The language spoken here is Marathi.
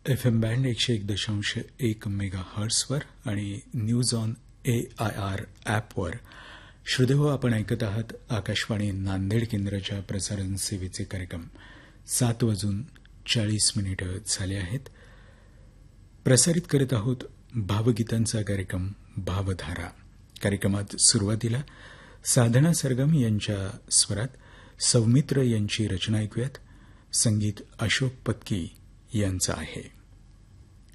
FM बँड 101.1 मेगा हर्ट्सवर आणि न्यूज ऑन AIR ॲपवर. श्रोतेहो, आपण ऐकत आहात आकाशवाणी नांदेड केंद्राच्या प्रसारण सेवेचे कार्यक्रम. 7:40 झाले आहेत. प्रसारित करत आहोत भावगीतांचा कार्यक्रम भावधारा. कार्यक्रमात सुरुवातीला साधना सरगम यांच्या स्वरात सौमित्र यांची रचना ऐकूयात. संगीत अशोक पत्की यांचं आहे.